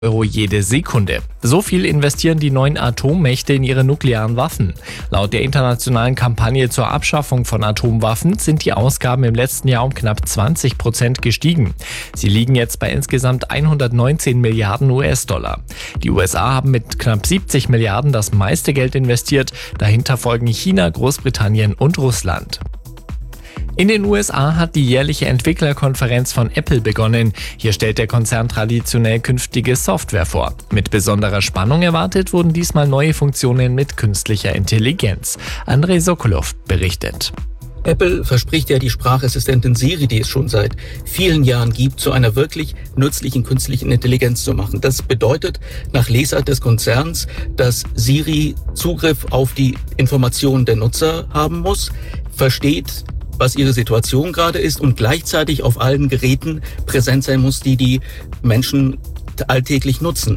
Euro jede Sekunde. So viel investieren die 9 Atommächte in ihre nuklearen Waffen. Laut der internationalen Kampagne zur Abschaffung von Atomwaffen sind die Ausgaben im letzten Jahr um knapp 20% gestiegen. Sie liegen jetzt bei insgesamt 119 Milliarden US-Dollar. Die USA haben mit knapp 70 Milliarden das meiste Geld investiert. Dahinter folgen China, Großbritannien und Russland. In den USA hat die jährliche Entwicklerkonferenz von Apple begonnen. Hier stellt der Konzern traditionell künftige Software vor. Mit besonderer Spannung erwartet wurden diesmal neue Funktionen mit künstlicher Intelligenz. Andrei Sokolov berichtet. Apple verspricht ja die Sprachassistentin Siri, die es schon seit vielen Jahren gibt, zu einer wirklich nützlichen künstlichen Intelligenz zu machen. Das bedeutet nach Lesart des Konzerns, dass Siri Zugriff auf die Informationen der Nutzer haben muss, versteht, was ihre Situation gerade ist und gleichzeitig auf allen Geräten präsent sein muss, die Menschen alltäglich nutzen.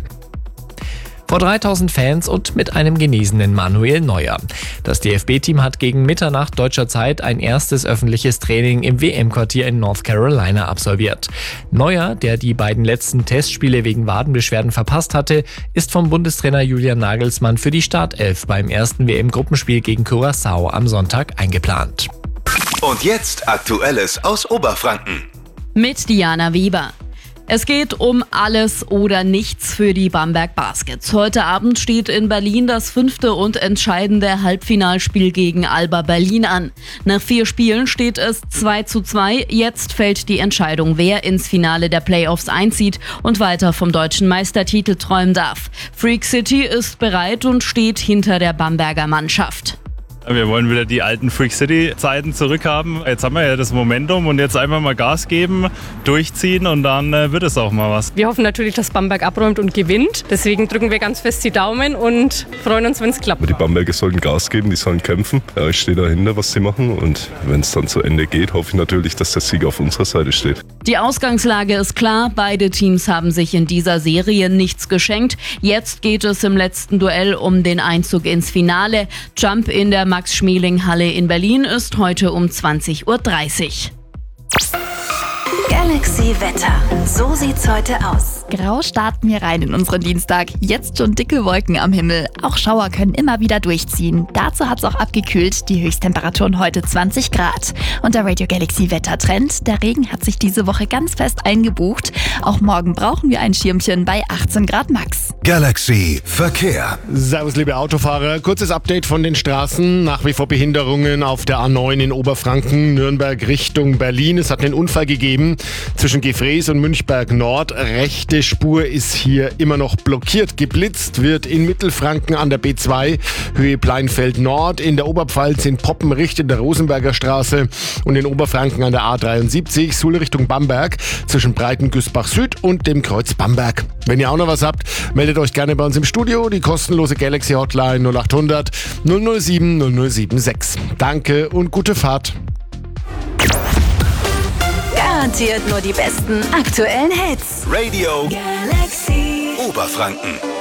Vor 3000 Fans und mit einem genesenen Manuel Neuer. Das DFB-Team hat gegen Mitternacht deutscher Zeit ein erstes öffentliches Training im WM-Quartier in North Carolina absolviert. Neuer, der die beiden letzten Testspiele wegen Wadenbeschwerden verpasst hatte, ist vom Bundestrainer Julian Nagelsmann für die Startelf beim ersten WM-Gruppenspiel gegen Curaçao am Sonntag eingeplant. Und jetzt Aktuelles aus Oberfranken. Mit Diana Weber. Es geht um alles oder nichts für die Bamberg Baskets. Heute Abend steht in Berlin das 5. und entscheidende Halbfinalspiel gegen Alba Berlin an. Nach 4 Spielen steht es 2:2. Jetzt fällt die Entscheidung, wer ins Finale der Playoffs einzieht und weiter vom deutschen Meistertitel träumen darf. Freak City ist bereit und steht hinter der Bamberger Mannschaft. Wir wollen wieder die alten Freak City-Zeiten zurückhaben. Jetzt haben wir ja das Momentum und jetzt einfach mal Gas geben, durchziehen und dann wird es auch mal was. Wir hoffen natürlich, dass Bamberg abräumt und gewinnt. Deswegen drücken wir ganz fest die Daumen und freuen uns, wenn es klappt. Die Bamberger sollten Gas geben, die sollen kämpfen. Ja, ich stehe dahinter, was sie machen. Und wenn es dann zu Ende geht, hoffe ich natürlich, dass der Sieg auf unserer Seite steht. Die Ausgangslage ist klar. Beide Teams haben sich in dieser Serie nichts geschenkt. Jetzt geht es im letzten Duell um den Einzug ins Finale. Jump in der Max-Schmeling-Halle in Berlin ist heute um 20:30 Uhr. Galaxy Wetter. So sieht's heute aus. Grau starten wir rein in unseren Dienstag. Jetzt schon dicke Wolken am Himmel. Auch Schauer können immer wieder durchziehen. Dazu hat's auch abgekühlt. Die Höchsttemperaturen heute 20 Grad. Und der Radio Galaxy Wettertrend. Der Regen hat sich diese Woche ganz fest eingebucht. Auch morgen brauchen wir ein Schirmchen bei 18 Grad max. Galaxy Verkehr. Servus liebe Autofahrer, kurzes Update von den Straßen. Nach wie vor Behinderungen auf der A9 in Oberfranken, Nürnberg Richtung Berlin. Es hat einen Unfall gegeben zwischen Gefrees und Münchberg Nord. Rechte Spur ist hier immer noch blockiert. Geblitzt wird in Mittelfranken an der B2, Höhe Pleinfeld Nord. In der Oberpfalz in Poppenricht in der Rosenberger Straße und in Oberfranken an der A73, Suhl Richtung Bamberg zwischen Breitengüßbach Süd und dem Kreuz Bamberg. Wenn ihr auch noch was habt, meldet euch gerne bei uns im Studio. Die kostenlose Galaxy Hotline 0800 007 0076. Danke und gute Fahrt. Garantiert nur die besten aktuellen Hits. Radio Galaxy Oberfranken.